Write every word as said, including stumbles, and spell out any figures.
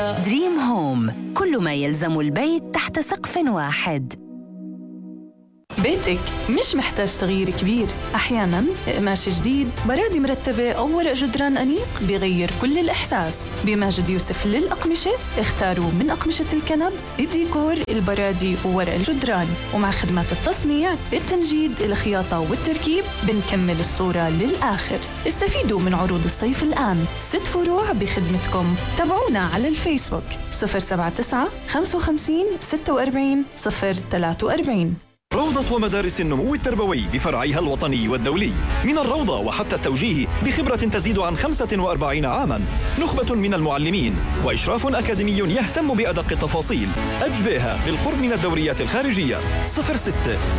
دريم هوم، كل ما يلزم البيت تحت سقف واحد. بيتك مش محتاج تغيير كبير. أحياناً قماش جديد، برادي مرتبة أو ورق جدران أنيق بيغير كل الإحساس. بماجد يوسف للأقمشة اختاروا من أقمشة الكنب، الديكور، البرادي وورق الجدران، ومع خدمات التصنيع، التنجيد، الخياطة والتركيب بنكمل الصورة للآخر. استفيدوا من عروض الصيف الآن، ست فروع بخدمتكم. تابعونا على الفيسبوك صفر سبعة تسعة خمسة وخمسين ستة وأربعين صفر ثلاثة وأربعين. روضة ومدارس النمو التربوي بفرعيها الوطني والدولي، من الروضة وحتى التوجيه بخبرة تزيد عن خمسة وأربعين عاماً، نخبة من المعلمين وإشراف أكاديمي يهتم بأدق التفاصيل. أجبيها بالقرب من الدوريات الخارجية. صفر ستة